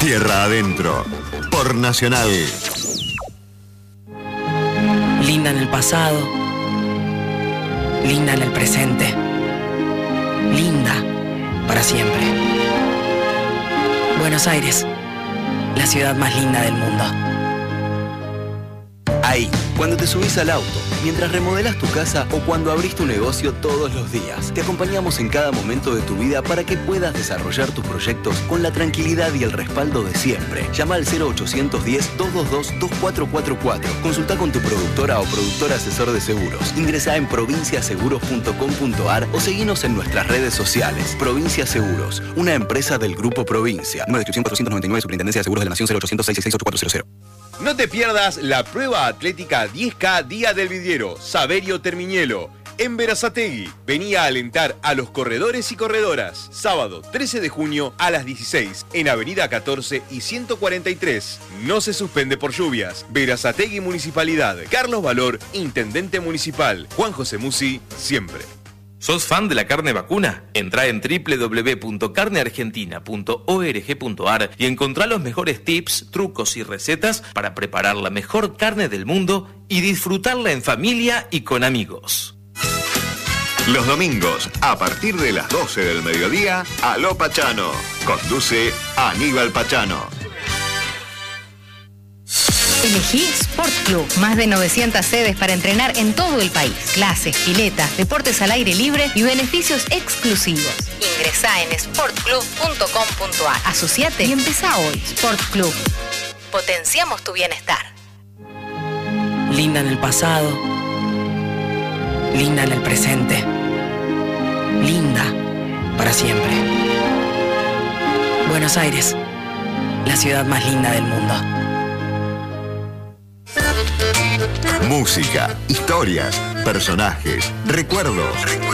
Tierra Adentro, por Nacional. Linda en el pasado, linda en el presente, linda para siempre. Buenos Aires, la ciudad más linda del mundo. Ahí, cuando te subís al auto, mientras remodelas tu casa o cuando abrís tu negocio todos los días. Te acompañamos en cada momento de tu vida para que puedas desarrollar tus proyectos con la tranquilidad y el respaldo de siempre. Llama al 0810-222-2444. Consulta con tu productora o productor asesor de seguros. Ingresa en provinciaseguros.com.ar o seguinos en nuestras redes sociales. Provincia Seguros, una empresa del Grupo Provincia. Número de inscripción 499, Superintendencia de Seguros de la Nación, 0800-666-8400. No te pierdas la prueba atlética 10K Día del Vidriero, Saverio Termiñelo, en Berazategui. Vení a alentar a los corredores y corredoras. Sábado 13 de junio a las 16, en Avenida 14 y 143. No se suspende por lluvias. Berazategui Municipalidad. Carlos Valor, Intendente Municipal. Juan José Musi, siempre. ¿Sos fan de la carne vacuna? Entrá en www.carneargentina.org.ar y encontrá los mejores tips, trucos y recetas para preparar la mejor carne del mundo y disfrutarla en familia y con amigos. Los domingos, a partir de las 12 del mediodía, Aló Pachano. Conduce Aníbal Pachano. Elegí Sport Club, más de 900 sedes para entrenar en todo el país. Clases, piletas, deportes al aire libre y beneficios exclusivos. Ingresá en sportclub.com.ar. Asociate y empezá hoy. Sport Club. Potenciamos tu bienestar. Linda en el pasado, linda en el presente, linda para siempre. Buenos Aires, la ciudad más linda del mundo. Música, historias, personajes, recuerdos.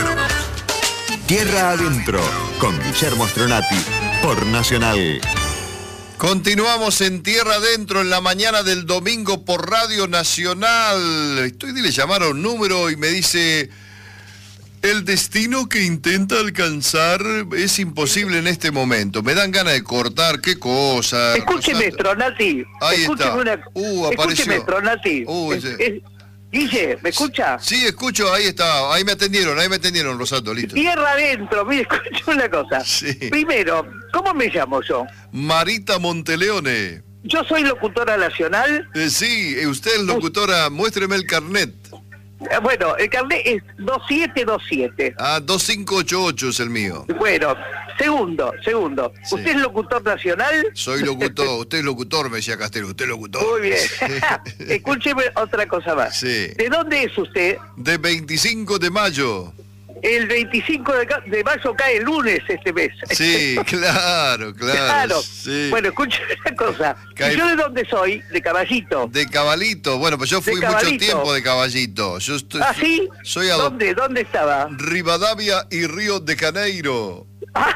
Tierra Adentro, con Guillermo Stronati, por Nacional. Continuamos en Tierra Adentro en la mañana del domingo por Radio Nacional. Le llamaron un número y me dice: el destino que intenta alcanzar es imposible en este momento. Me dan ganas de cortar, qué cosa. Escúcheme, Stronati. Ahí está. Apareció. Escúcheme, Stronati. Guille, ¿me escucha? Sí, escucho, ahí está. Ahí me atendieron, Rosato, listo. Tierra Adentro, mire, escucha una cosa. Sí. Primero, ¿cómo me llamo yo? Marita Monteleone. Yo soy locutora nacional. Sí, usted es locutora, muéstreme el carnet. Bueno, el carnet es 2727. 2588 es el mío. Bueno, segundo. Sí. ¿Usted es locutor nacional? Soy locutor, usted es locutor, me decía Castelo, usted es locutor. Muy bien. Escúcheme otra cosa más. Sí. ¿De dónde es usted? De 25 de mayo. El 25 de mayo cae el lunes este mes. Sí, claro. Sí. Bueno, escúcheme una cosa. Cae... ¿Yo de dónde soy? De Caballito. De Caballito. Bueno, pues yo fui mucho tiempo de Caballito. Yo estoy, ¿sí? Soy ¿Dónde estaba? Rivadavia y Río de Janeiro.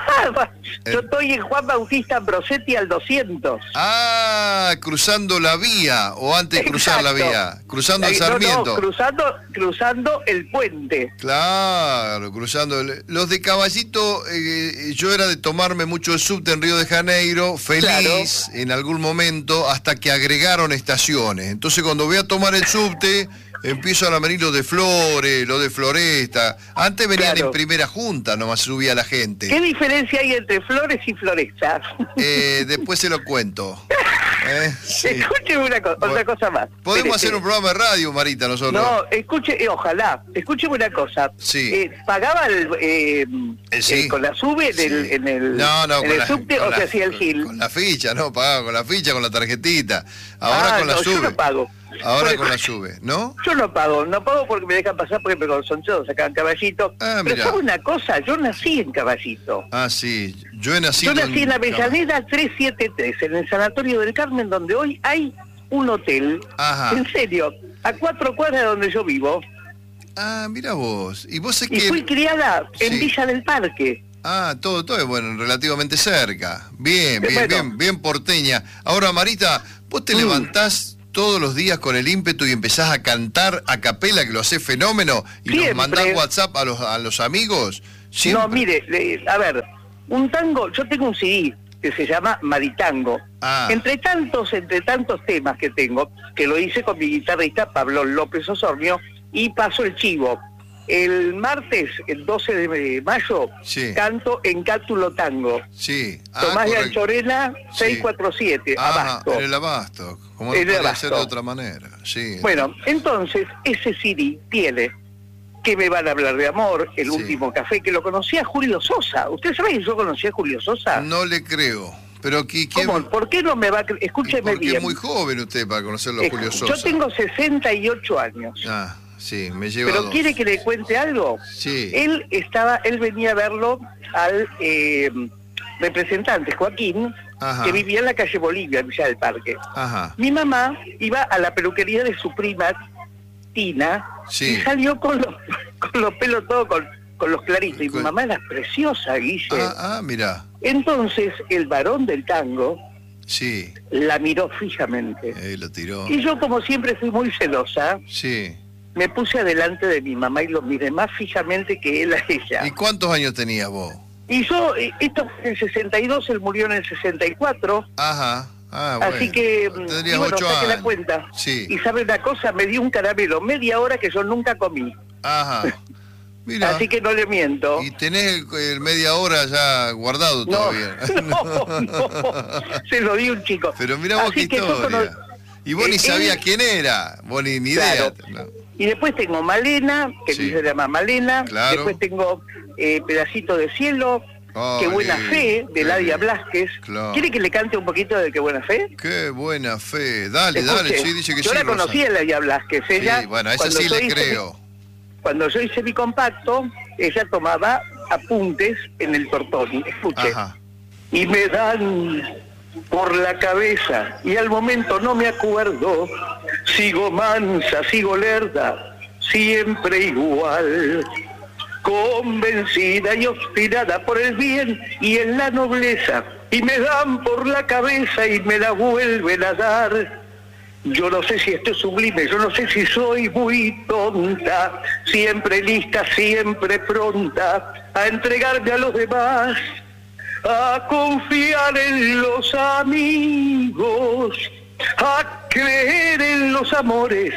Yo estoy en Juan Bautista Ambrosetti al 200. Cruzando la vía, o antes de cruzar la vía, cruzando el Sarmiento. Cruzando el puente. Claro, cruzando. Los de Caballito, yo era de tomarme mucho el subte en Río de Janeiro, feliz en algún momento, hasta que agregaron estaciones. Entonces cuando voy a tomar el subte, empiezo a venir lo de Flores, lo de Floresta. Antes venían en primera junta, nomás subía la gente. ¿Qué diferencia hay entre Flores y Floresta? Después se lo cuento. Sí. Escúcheme otra cosa más. Podemos hacer un programa de radio, Marita, nosotros. No, ojalá. Escúcheme una cosa. Sí. ¿Pagaba con la SUBE en el subte o se hacía el GIL? Con la ficha, no, pagaba con la ficha, con la tarjetita. Ahora con la SUBE. Yo no pago. Ahora con la SUBE, ¿no? Yo no pago porque me dejan pasar porque me son todos acá en Caballito. Pero ¿sabe una cosa? Yo nací en Caballito. Sí, yo nací en Avellaneda 373, en el Sanatorio del Carmen, donde hoy hay un hotel. Ajá. En serio, a 4 cuadras de donde yo vivo. Mira vos. Y fui criada en Villa del Parque. Todo es bueno, relativamente cerca. Bien porteña. Ahora, Marita, vos te levantás todos los días con el ímpetu y empezás a cantar a capela, que lo hacés fenómeno, y siempre. Nos mandás WhatsApp a los amigos. Siempre. No, mire, a ver, un tango, yo tengo un CD que se llama Maritango. Entre tantos temas que tengo, que lo hice con mi guitarrista Pablo López Osornio, y paso el chivo. El martes, el 12 de mayo, canto en Cátulo Tango. Tomás de Anchorena, 647, Abasto. En el Abasto, como no podría ser de otra manera. Bueno, entonces, ese CD tiene Que me van a hablar de amor, El último café, que lo conocía Julio Sosa. ¿Usted sabe que yo conocía a Julio Sosa? No le creo. Pero ¿Cómo? ¿Por qué no me va a creer? Escúcheme bien. Porque es muy joven usted para conocerlo a Julio Sosa. Yo tengo 68 años. Sí, me lleva ¿Pero 2. quiere que le cuente algo? Sí. Él venía a verlo al representante, Joaquín, que vivía en la calle Bolivia, en Villa del Parque. Mi mamá iba a la peluquería de su prima, Tina, y salió con los pelos todos con los claritos. Y mi mamá era preciosa, Guille. Mira. Entonces, el varón del tango la miró fijamente. Lo tiró. Y yo, como siempre, fui muy celosa. Me puse adelante de mi mamá y lo miré más fijamente que él a ella. ¿Y cuántos años tenías vos? Y yo, esto fue en el 62, él murió en el 64. Así que, tendrías 8 años. La cuenta. Y sabe una cosa, me dio un caramelo media hora que yo nunca comí. Mira. Así que no le miento. ¿Y tenés el media hora ya guardado todavía? No, se lo di un chico. Pero mira vos qué historia. Y vos ni sabías quién era, vos ni idea. Y después tengo Malena, que se llama Malena. Después tengo Pedacito de Cielo, Qué Buena Fe, de Ladia Blasquez. ¿Quiere que le cante un poquito de Qué Buena Fe? Qué Buena Fe. Dale, sí, dice que yo la conocí a Ladia Blasquez. Ella, bueno, a esa sí le creo. Cuando yo hice mi compacto, ella tomaba apuntes en el Tortoni. Escuche. Y me dan por la cabeza, y al momento no me acuerdo, sigo mansa, sigo lerda, siempre igual, convencida y obstinada por el bien y en la nobleza, y me dan por la cabeza y me la vuelven a dar. Yo no sé si esto es sublime, yo no sé si soy muy tonta, siempre lista, siempre pronta a entregarme a los demás, a confiar en los amigos, a creer en los amores,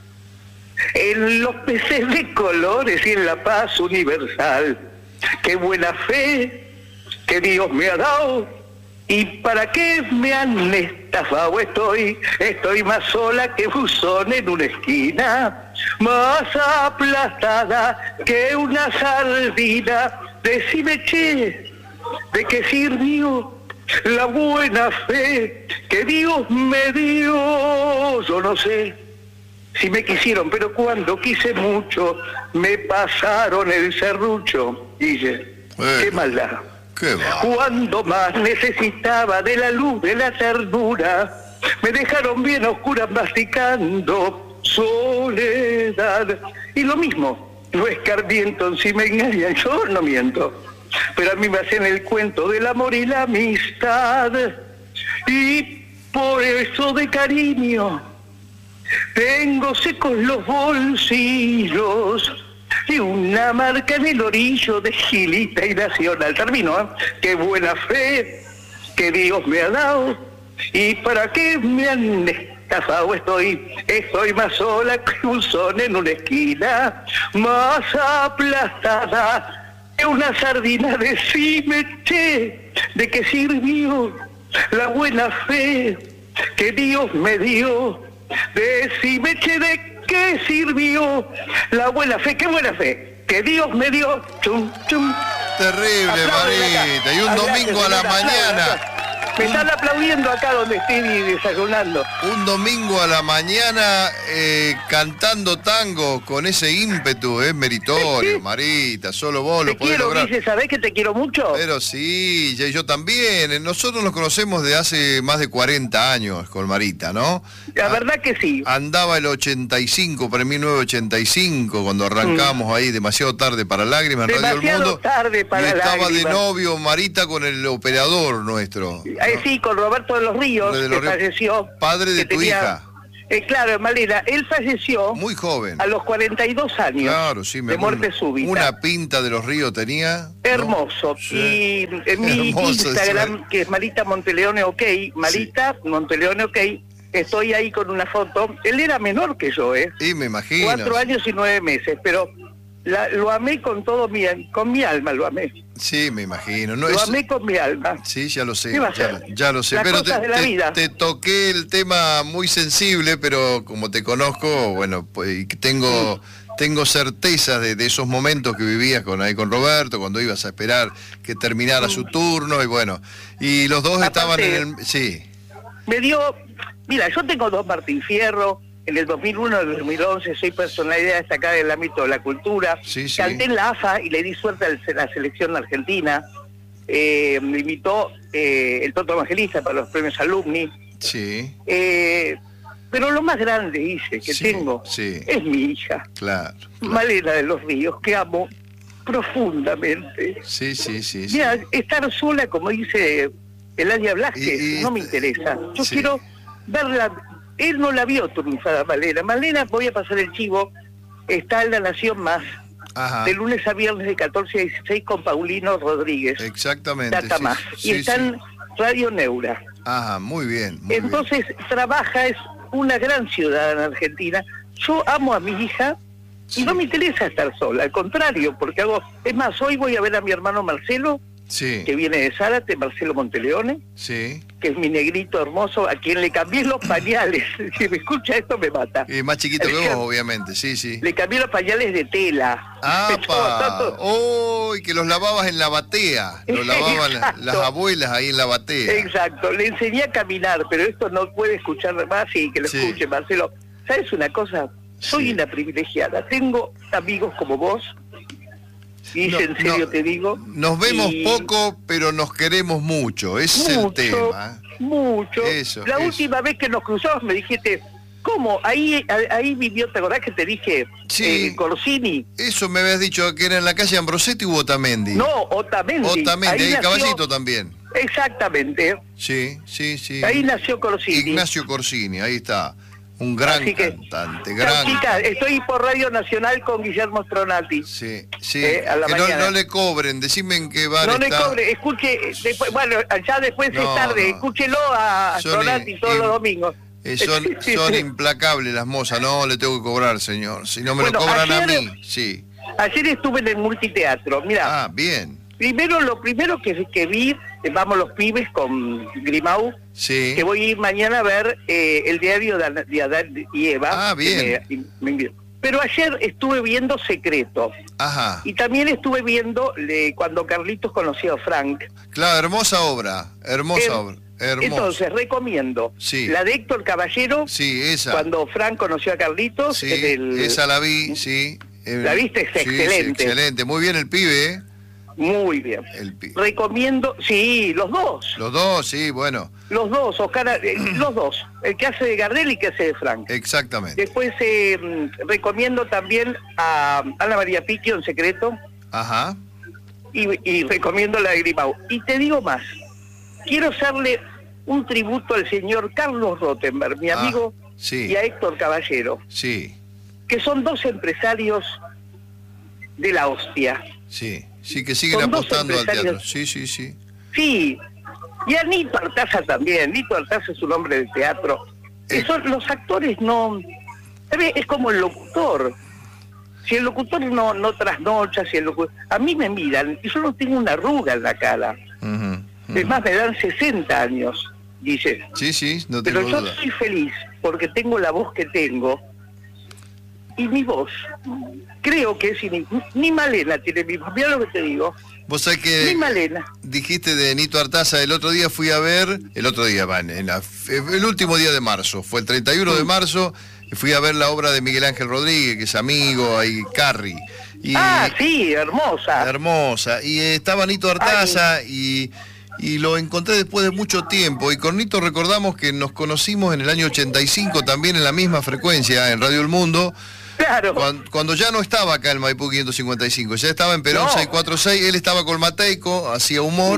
en los peces de colores y en la paz universal. Qué buena fe que Dios me ha dado, y para qué me han estafado. Estoy más sola que buzón en una esquina, más aplastada que una sardina. Decime, che, ¿de qué sirvió la buena fe que Dios me dio? Yo no sé si me quisieron, pero cuando quise mucho, me pasaron el serrucho. Guille, qué maldad. Cuando más necesitaba de la luz, de la ternura, me dejaron bien oscuras masticando soledad. Y lo mismo, no escarmiento si me engañan, yo no miento. Pero a mí me hacen el cuento del amor y la amistad. Y por eso de cariño tengo secos los bolsillos y una marca en el orillo de Gilita y Nacional. Termino, ¿eh? Qué buena fe que Dios me ha dado, y para qué me han estafado. Estoy más sola que un son en una esquina, más aplastada que una sardina. Decime, che, ¿de qué sirvió la buena fe que Dios me dio? Decime, che, ¿de qué sirvió la buena fe? ¿Qué buena fe que Dios me dio? Chum, chum. Terrible, Marita. Y un domingo a la mañana. Me están aplaudiendo acá donde estoy desayunando. Un domingo a la mañana cantando tango con ese ímpetu, es meritorio, Marita. Solo vos lo podés lograr. Dice, ¿sabés que te quiero mucho? Pero sí, yo también. Nosotros nos conocemos de hace más de 40 años con Marita, ¿no? La verdad que sí. Andaba el 85, para 1985, cuando arrancamos ahí, demasiado tarde para lágrimas en Radio El Mundo. Tarde para y estaba lágrimas. De novio Marita con el operador nuestro. Sí, con Roberto de los Ríos, que falleció. Padre de tu hija. Claro, Malena, él falleció muy joven. A los 42 años. Claro, sí, de muerte súbita. Una pinta de los ríos tenía. Hermoso. ¿No? Sí. Y en mi Instagram, sí. que es Marita Monteleone OK, Marita Monteleone OK, estoy ahí con una foto. Él era menor que yo, Y me imagino. 4 años y 9 meses, pero lo amé con todo con mi alma, lo amé. Sí, me imagino. No, lo amé con mi alma. Sí, ya lo sé. ¿Qué va a ser? Ya lo sé. Las pero cosas de la vida. te toqué el tema muy sensible, pero como te conozco, bueno, pues tengo certeza de esos momentos que vivías ahí con Roberto, cuando ibas a esperar que terminara su turno, y bueno, y los dos estaban en el... Sí. Me dio... Mira, yo tengo 2 Martín Fierro. En el 2001, en el 2011 soy personalidad destacada en el ámbito de la cultura. Sí. Canté en la AFA y le di suerte a la selección argentina. Me invitó el Toto Evangelista para los premios Alumni. Sí. Pero lo más grande, dice, que tengo es mi hija. Claro. Malena de los Ríos, que amo profundamente. Sí. Mira, estar sola, como dice Eladia Blasquez, no me interesa. Yo quiero verla. Él no la vio triunfada, Malena. Malena, voy a pasar el chivo, está en La Nación Más, de lunes a viernes de 14 a 16 con Paulino Rodríguez. Exactamente. Data Más. Y está en Radio Neura. Ajá, muy bien. Entonces, trabaja, es una gran ciudadana argentina. Yo amo a mi hija y no me interesa estar sola, al contrario, porque es más, hoy voy a ver a mi hermano Marcelo, que viene de Zárate, Marcelo Monteleone, que es mi negrito hermoso, a quien le cambié los pañales. Si me escucha esto me mata. Y más chiquito que vos, obviamente, sí. Le cambié los pañales de tela. ¡Oh! Y que los lavabas en la batea. Los lavaban las abuelas ahí en la batea. Exacto. Le enseñé a caminar, pero esto no puede escuchar más y que lo escuche, Marcelo. ¿Sabes una cosa? Soy una privilegiada. Tengo amigos como vos. Y en serio te digo. Nos vemos poco, pero nos queremos mucho. Ese es el tema. Mucho. Eso, última vez que nos cruzamos me dijiste, ¿cómo? Ahí vivió, ¿te acordás que te dije? Corsini. Eso me habías dicho, que era en la calle Ambrosetti u Otamendi. No, Otamendi. Otamendi, ahí Caballito también. Exactamente. Sí. Ahí nació Corsini. Ignacio Corsini, ahí está. Un gran cantante, gran. Estoy por Radio Nacional con Guillermo Stronati. Sí. A la mañana. No le cobren, decime en qué bar no está. No le cobre, escuche, después, bueno, ya después es tarde, escúchelo a Stronati todos los domingos. Son implacables las mozas, no le tengo que cobrar, señor. Si no me lo cobran a mí, Ayer estuve en el multiteatro, mirá. Bien. Lo primero que vi, vamos los pibes con Grimau, que voy a ir mañana a ver el diario de Adán y Eva. Bien. Pero ayer estuve viendo Secreto. Y también estuve viendo cuando Carlitos conoció a Frank. Claro, hermosa obra. Entonces, recomiendo la de Héctor Caballero. Esa. Cuando Frank conoció a Carlitos. Esa la vi, ¿La viste? Es excelente. Excelente. Muy bien el pibe, Muy bien. Recomiendo, los dos. Los dos, bueno. Los dos, Oscar, los dos. El que hace de Gardel y que hace de Frank. Exactamente. Después recomiendo también a Ana María Picchio en Secreto. Y recomiendo la de Grimau. Y te digo más. Quiero hacerle un tributo al señor Carlos Rottenberg, mi amigo, y a Héctor Caballero. Que son 2 empresarios de la hostia. Que siguen apostando al teatro. Sí, y a Nito Artaza también. Nito Artaza es un hombre de teatro. Los actores no... Es como el locutor. Si el locutor no trasnocha, a mí me miran y yo no tengo una arruga en la cara. Es más, me dan 60 años, dice. No tengo Pero yo duda. soy feliz porque tengo la voz que tengo. Y mi voz, creo que ni Malena tiene mi voz. Mira lo que te digo. Vos sabés que ni Malena. Dijiste de Nito Artaza, el otro día fui a ver, el último día de marzo, fue el 31 de marzo, y fui a ver la obra de Miguel Ángel Rodríguez, que es amigo, ahí Carri. Hermosa. Hermosa. Y estaba Nito Artaza y lo encontré después de mucho tiempo. Y con Nito recordamos que nos conocimos en el año 85 también en la misma frecuencia, en Radio El Mundo. Claro. Cuando ya no estaba acá en Maipú 555, ya estaba en Perón 646, él estaba con Mateico, hacía humor,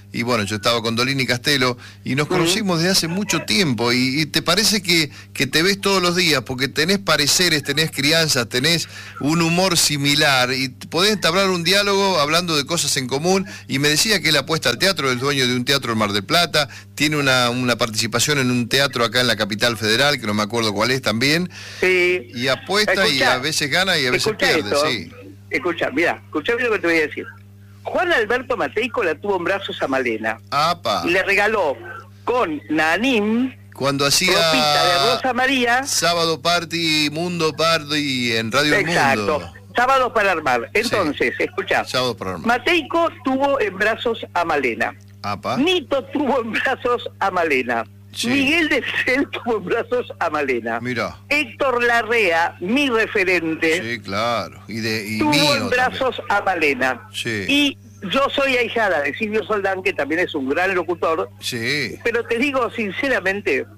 y bueno, yo estaba con Dolini Castelo y nos conocimos desde hace mucho tiempo y te parece que te ves todos los días porque tenés pareceres, tenés crianzas, tenés un humor similar y podés entablar un diálogo hablando de cosas en común. Y me decía que él apuesta al teatro, es dueño de un teatro en Mar del Plata, tiene una participación en un teatro acá en la Capital Federal, que no me acuerdo cuál es también, sí. Y apuesta y a veces gana y a veces pierde, sí. Escucha bien lo que te voy a decir. Juan Alberto Mateico la tuvo en brazos a Malena. ¡Apa! Y le regaló con Nanim, cuando hacía ropita de Rosa María, Sábado Party, Mundo Party en Radio El Mundo. Exacto, Sábados para Armar. Entonces, escuchá, Sábados para Armar. Mateico tuvo en brazos a Malena. ¡Apa! Nito tuvo en brazos a Malena. Sí. Miguel de Cel tuvo en brazos a Malena. Mirá. Héctor Larrea, mi referente, Sí, claro. Y tuvo mío en brazos a Malena. Sí. Y yo soy ahijada de Silvio Soldán, que también es un gran locutor. Sí. Pero te digo sinceramente,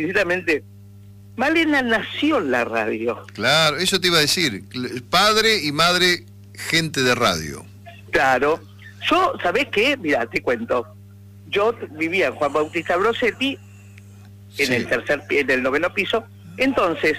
Malena nació en la radio. Claro, eso te iba a decir. Padre y madre, gente de radio. Claro. Yo, ¿sabés qué? Mira, te cuento. Yo vivía en Juan Bautista Brosetti, en el 9º piso. Entonces,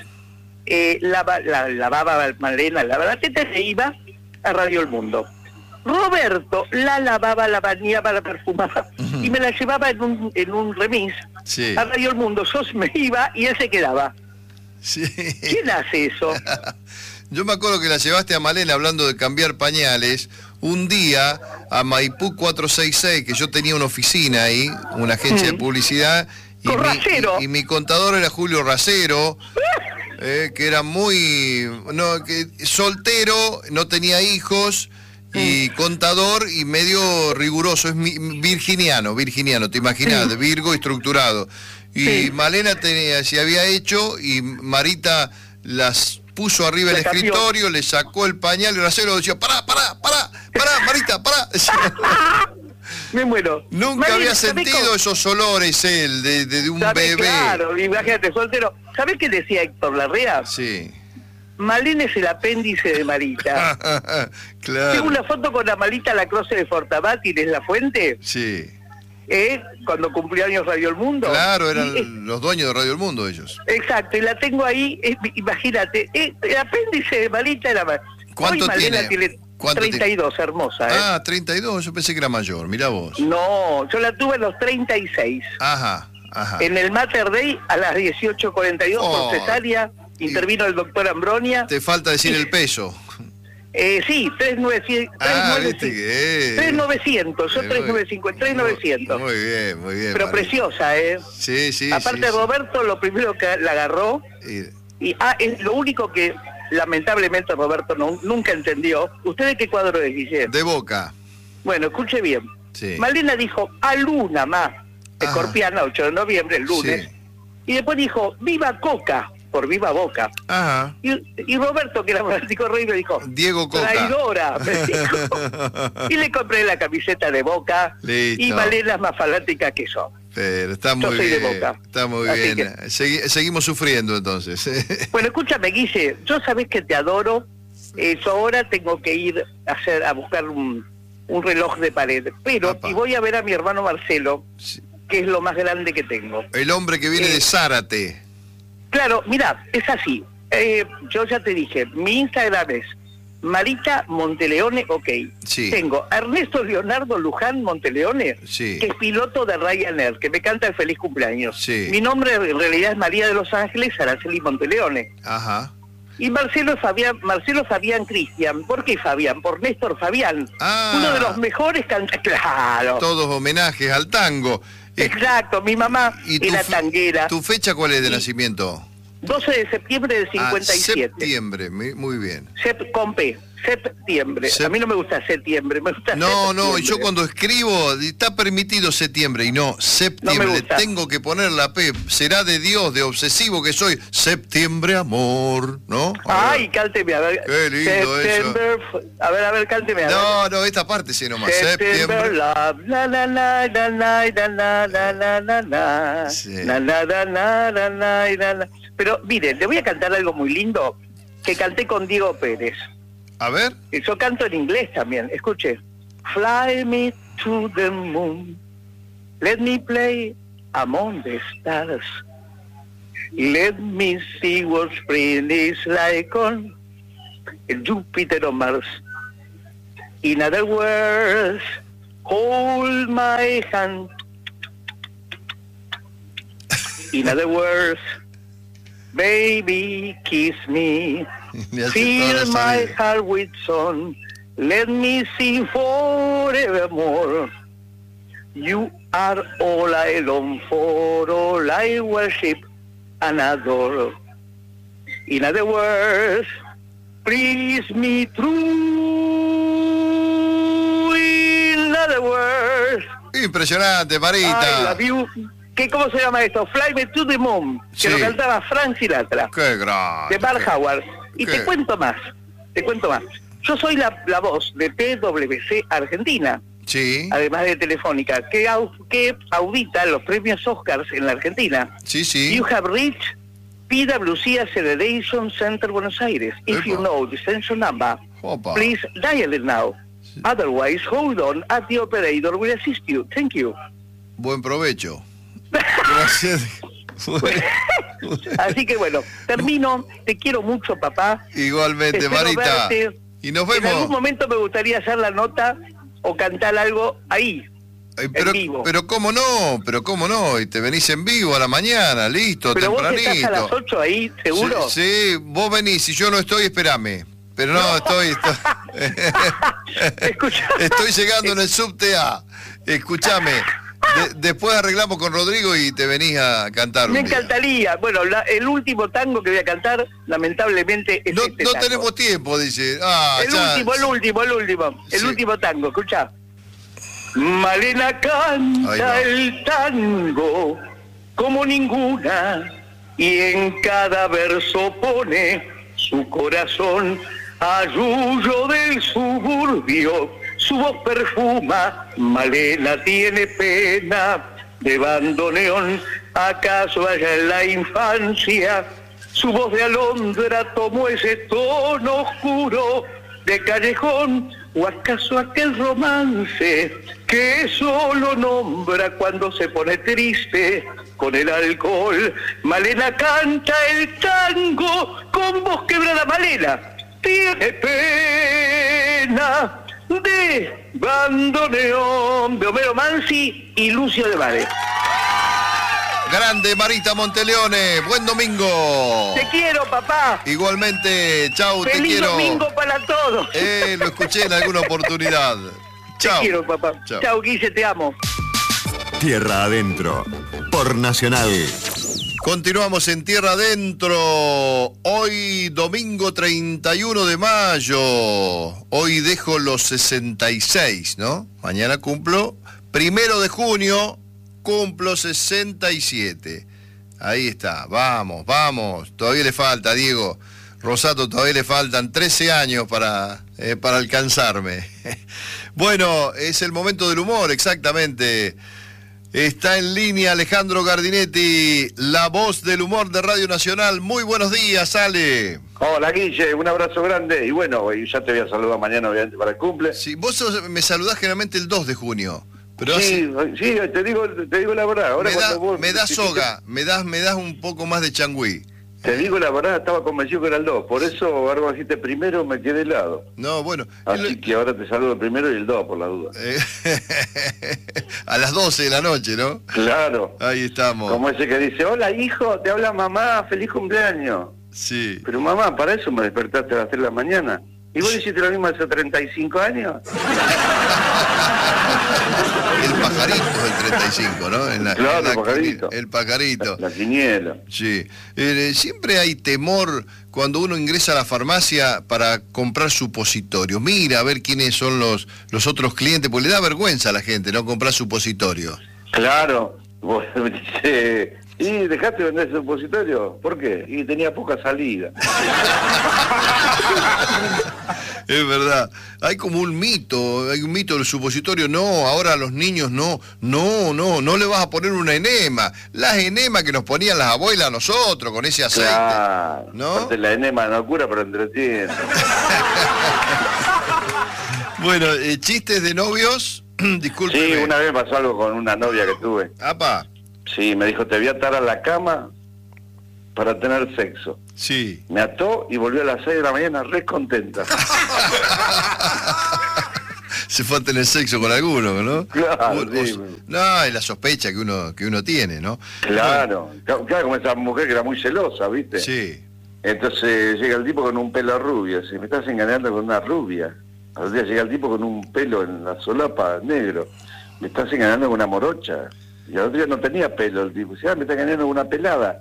lavaba Malena, lavaba la teta y se iba a Radio El Mundo. Roberto la lavaba, la bañaba, la perfumaba y me la llevaba en un remis a Radio El Mundo. Yo me iba y él se quedaba. Sí. ¿Quién hace eso? Yo me acuerdo que la llevaste a Malena hablando de cambiar pañales un día a Maipú 466, que yo tenía una oficina ahí, una agencia de publicidad. Con Racero. Y mi contador era Julio Racero, que era soltero, no tenía hijos, y contador y medio riguroso, es virginiano, te imaginas, de Virgo estructurado. Y Malena se había hecho y Marita las puso arriba el escritorio, le sacó el pañal y Racero decía, pará, Marita, pará. Me muero. Nunca había sentido esos olores él, de un bebé. Claro, imagínate, soltero. ¿Sabés qué decía Héctor Larrea? Sí. Malena es el apéndice de Marita. Claro. Tengo una foto con la Marita Lacroce de Fortabat y de La Fuente. Sí. Cuando cumplió años Radio El Mundo. Claro, eran los dueños de Radio El Mundo ellos. Exacto, y la tengo ahí, imagínate, el apéndice de Marita era... ¿Cuánto hoy Malena tiene? 32, hermosa. 32, yo pensé que era mayor, mirá vos. No, yo la tuve a los 36. Ajá. En el Mater Day a las 18:42 por cesárea, intervino el doctor Ambronia. Te falta decir el peso. Sí, 3,900. 3,900, yo 3,950, 3,900. Muy bien. Pero María. Preciosa, Sí. Aparte Roberto, lo primero que la agarró, es lo único que lamentablemente Roberto nunca entendió. ¿Usted de qué cuadro es, Guille? De Boca. Bueno, escuche bien. Sí. Malena dijo, a luna más, escorpiana, 8 de noviembre, el lunes. Sí. Y después dijo, viva Coca, por viva Boca. Ajá. Y Roberto, que era fanático rey, me dijo, Diego Coca. traidora, me dijo. Y le compré la camiseta de Boca. Listo. Y Malena es más fanática que yo. Pero está muy Yo soy de bien. Boca. Está muy Así bien. Seguimos sufriendo entonces. Bueno, escúchame, Guille, yo sabés que te adoro. Yo ahora tengo que ir a buscar un reloj de pared. Pero, y voy a ver a mi hermano Marcelo, que es lo más grande que tengo. El hombre que viene de Zárate. Claro, mira, es así. Yo ya te dije, mi Instagram es Marita Monteleone, ok. Sí. Tengo a Ernesto Leonardo Luján Monteleone, Sí. que es piloto de Ryanair, que me canta el feliz cumpleaños. Sí. Mi nombre en realidad es María de los Ángeles Araceli Monteleone. Ajá. Y Marcelo Fabián Cristian. ¿Por qué Fabián? Por Néstor Fabián. Uno de los mejores cantantes. Claro. Todos homenajes al tango. Exacto, mi mamá era tanguera. ¿Tu fecha cuál es de nacimiento? 12 de septiembre del 57. Septiembre, muy bien. Con P, septiembre. A mí no me gusta septiembre, me gusta No, y yo cuando escribo, está permitido septiembre, y no, septiembre. No me gusta. Tengo que poner la P, será de Dios, de obsesivo que soy. Septiembre, amor, ¿no? Ay, cánteme, a ver. Qué lindo September, eso. A ver, cánteme. No, esta parte sí nomás. September, love, la la la la la la la la la la Sí. la la la la la la la. Pero mire, le voy a cantar algo muy lindo que canté con Diego Pérez. A ver. Yo canto en inglés también, escuche. Fly me to the moon, Let me play among the stars. Let me see what spring is like on Jupiter or Mars. In other words, hold my hand. In other words, baby, kiss me. Fill my heart with song. Let me sing forevermore. You are all I long for, all I worship and adore. In other words, please me true. In other words, impresionante, Marita. I love you. ¿Cómo se llama esto? Fly Me to the Moon, que lo cantaba Frank Sinatra. Qué grande. De Bart Howard. Y te cuento más. Yo soy la voz de PwC Argentina. Sí. Además de Telefónica, que audita los premios Oscars en la Argentina. Sí, sí. You have reached PwC Accreditation Center Buenos Aires. If you know the extension number, please dial it now. Otherwise, hold on at the operator will assist you. Thank you. Buen provecho. Gracias. Así que bueno, termino. Te quiero mucho, papá. Igualmente, Marita. Verte. Y nos vemos. En algún momento me gustaría hacer la nota o cantar algo ahí. Pero, en vivo. pero cómo no, y te venís en vivo a la mañana, listo, pero tempranito. ¿Vos estás a las 8 ahí, seguro? Sí, vos venís, si yo no estoy, espérame. Pero no. estoy estoy llegando en el subte A. Escúchame. Después arreglamos con Rodrigo y te venís a cantar. Me encantaría. Bueno, el último tango que voy a cantar, lamentablemente, es este tango. No tenemos tiempo, dice. El último tango, escuchá. Malena canta el tango como ninguna y en cada verso pone su corazón. Arrullo del suburbio, su voz perfuma, Malena tiene pena de bandoneón, acaso allá en la infancia, su voz de alondra tomó ese tono oscuro de callejón, o acaso aquel romance que solo nombra cuando se pone triste con el alcohol. Malena canta el tango con voz quebrada, Malena tiene pena de bandoneón, de Homero Mansi y Lucio de Bari. Grande Marita Monteleone, buen domingo. Te quiero, papá. Igualmente, chau, te quiero. Feliz domingo para todos. Lo escuché en alguna oportunidad. Chau. Te quiero, papá. Chau, Guille, te amo. Tierra Adentro, por Nacional. Continuamos en Tierra Adentro, hoy domingo 31 de mayo, hoy dejo los 66, ¿no? Mañana cumplo, 1 de junio, cumplo 67. Ahí está, vamos, todavía le falta, Diego Rosato, todavía le faltan 13 años para alcanzarme. Bueno, es el momento del humor, exactamente. Está en línea Alejandro Gardinetti, la voz del humor de Radio Nacional. Muy buenos días, Ale. Hola, Guille, un abrazo grande. Y bueno, ya te voy a saludar mañana, obviamente, para el cumple. Sí, vos me saludás generalmente el 2 de junio. Pero sí, te digo la verdad. Ahora me das soga, me das un poco más de changüí. Te digo la verdad, estaba convencido que era el 2, por eso algo dijiste primero, me quedé helado. No, bueno. Así que ahora te saludo el primero y el 2, por la duda. A las 12 de la noche, ¿no? Claro. Ahí estamos. Como ese que dice, hola hijo, te habla mamá, feliz cumpleaños. Sí. Pero mamá, para eso me despertaste a las 3 de la mañana. ¿Y vos hiciste lo mismo hace 35 años? El pajarito es el 35, ¿no? Claro, el pajarito. El pajarito. La quiniela. Sí. Siempre hay temor cuando uno ingresa a la farmacia para comprar supositorios. Mira a ver quiénes son los otros clientes, porque le da vergüenza a la gente, ¿no? Comprar supositorios. Claro. Vos dice, ¿y dejaste de vender supositorio? ¿Por qué? Y tenía poca salida. Es verdad, hay como un mito del supositorio. No, ahora a los niños no le vas a poner una enema. Las enemas que nos ponían las abuelas a nosotros con ese aceite. Claro, ¿no? La enema no cura, pero entretiene. Bueno, chistes de novios. Discúlpeme. Sí, una vez pasó algo con una novia que tuve. Apa. Sí, me dijo, te voy a atar a la cama para tener sexo. Sí. Me ató y volvió a las 6 de la mañana re contenta. Se fue a tener sexo con alguno, ¿no? Claro, sí. No, es la sospecha que uno tiene, ¿no? Claro, como esa mujer que era muy celosa, ¿viste? Sí. Entonces llega el tipo con un pelo rubio, si me estás engañando con una rubia. Al día llega el tipo con un pelo en la solapa negro, me estás engañando con una morocha. Y al otro día no tenía pelo el tipo, me está engañando con una pelada.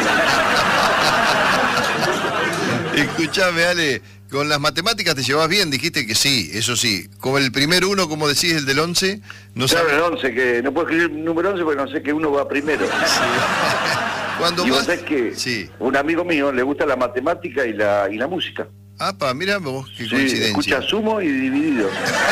Escuchame, Ale, con las matemáticas te llevas bien, dijiste que sí, eso sí. Como el primer uno, como decís, el del 11, no claro, sabes. el 11, que no puedo escribir el número 11 porque no sé que uno va primero. Sí. Cuando y vos más... sabés que sí. Un amigo mío le gusta la matemática y la música. Apa, mirá vos, qué Sí, coincidencia. escucha Sumo y Dividido.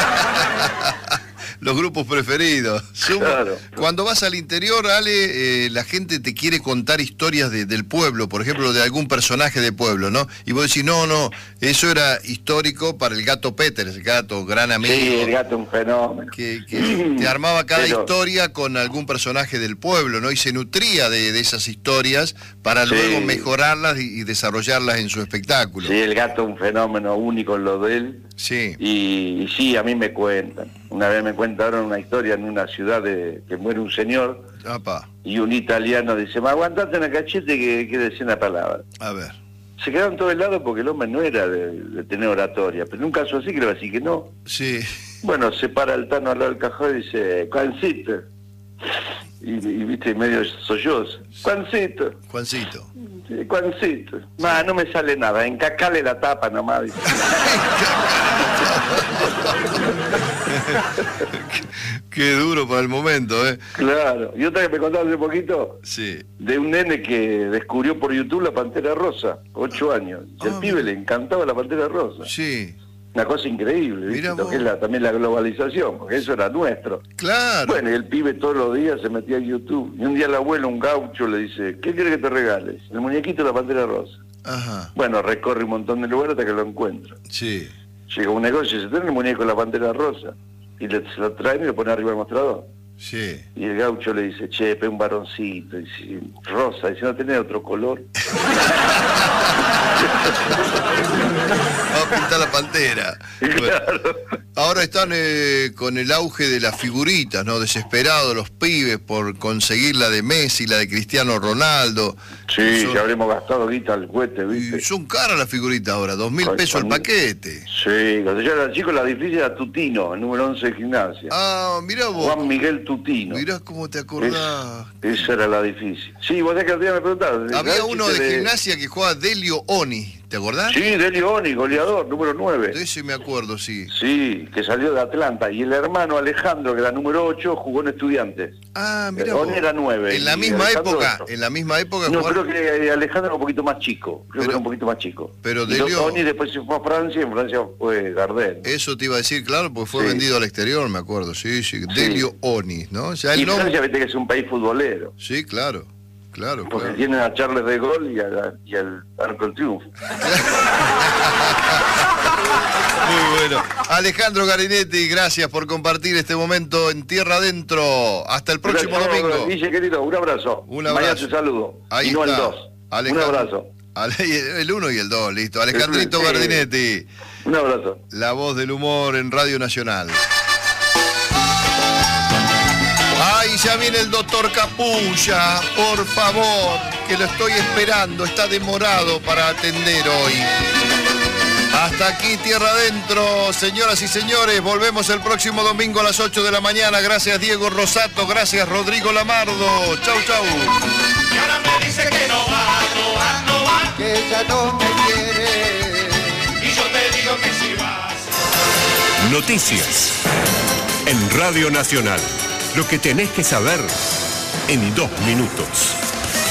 Los grupos preferidos. Claro. Cuando vas al interior, Ale, la gente te quiere contar historias del pueblo, por ejemplo, de algún personaje de pueblo, ¿no? Y vos decís, no, eso era histórico para el gato Peter, el gato, gran amigo. Sí, el gato un fenómeno. Que te armaba cada Pero... historia con algún personaje del pueblo, ¿no? Y se nutría de esas historias para Sí. luego mejorarlas y desarrollarlas en su espectáculo. Sí, el gato un fenómeno único en lo de él. Sí. Y sí, a mí me cuentan. Una vez me contaron una historia en una ciudad que muere un señor. Apa. Y un italiano dice, aguantate una cachete que quiere decir una palabra. A ver. Se quedaron todos helados porque el hombre no era de tener oratoria, pero en un caso así que le va a decir que no. Sí. Bueno, se para el Tano al lado del cajón y dice, Juancito. Y viste, medio sollozo. Juancito. Juancito. Sí, Juancito. No me sale nada, encacale la tapa nomás. Dice. Qué duro para el momento, ¿eh? Claro. Y otra que me contaron hace poquito, sí, de un nene que descubrió por YouTube la Pantera Rosa, 8 años. Y al pibe le encantaba la Pantera Rosa. Sí. Una cosa increíble, ¿viste? Lo que es también la globalización, porque eso era nuestro. Claro. Bueno, y el pibe todos los días se metía a YouTube. Y un día el abuelo, un gaucho, le dice, ¿qué quieres que te regales? El muñequito de la Pantera Rosa. Ajá. Bueno, recorre un montón de lugares hasta que lo encuentra. Sí. Llega a un negocio y se trae el muñeco de la Pantera Rosa. Y se lo traen y lo pone arriba del mostrador. Sí. Y el gaucho le dice, che, un varoncito. Y dice, rosa. Dice, ¿no tenés otro color? Vamos a pintar la pantera. Claro. Bueno, ahora están con el auge de las figuritas, ¿no? Desesperados los pibes por conseguir la de Messi, la de Cristiano Ronaldo. Sí, ya habremos gastado guita al cohete, ¿viste? Y son caras las figuritas ahora, 2.000 pesos el paquete. Sí, cuando yo era chico la difícil era Tutino, el número 11 de gimnasia. Ah, mirá vos. Juan Miguel Tutino. Mirá cómo te acordás. Esa era la difícil. Sí, vos sabés que el día me preguntaron. Había uno de gimnasia que jugaba Delio Oni, ¿te acordás? Sí, Delio Oni, goleador, número 9. De ese me acuerdo, sí. Sí, que salió de Atlanta. Y el hermano Alejandro, que era número 8, jugó en Estudiantes. Ah, mirá Oni vos. era 9. En la misma época, No, jugaron... creo que Alejandro era un poquito más chico. Creo que era un poquito más chico. Pero Y Delio... Oni después se fue a Francia y en Francia fue Gardel. Eso te iba a decir, claro, porque fue Sí. vendido al exterior, me acuerdo, sí. Delio Oni, ¿no? Ya Y el nombre... Francia, viste que es un país futbolero. Sí, claro, claro. Porque claro. tienen a Charles de Gaulle y al Arco del Triunfo. Muy bueno. Alejandro Garinetti, gracias por compartir este momento en Tierra Adentro. Hasta el próximo domingo. Guille, querido, un abrazo. Un abrazo. Mañana te saludo. Ahí y no está. el 2. Alejandro. Un abrazo. El 1 y el 2, listo. Alejandrito Sí. Garinetti. Un abrazo. La voz del humor en Radio Nacional. Ay, ya viene el doctor Capulla, por favor, que lo estoy esperando, está demorado para atender hoy. Hasta aquí, Tierra Adentro, señoras y señores, volvemos el próximo domingo a las 8 de la mañana. Gracias Diego Rosato, gracias Rodrigo Lamardo. Chau, chau. Y ahora me dice que no va, que ella no me quiere. Y yo te digo que sí vas. Noticias en Radio Nacional. Lo que tenés que saber en 2 minutos.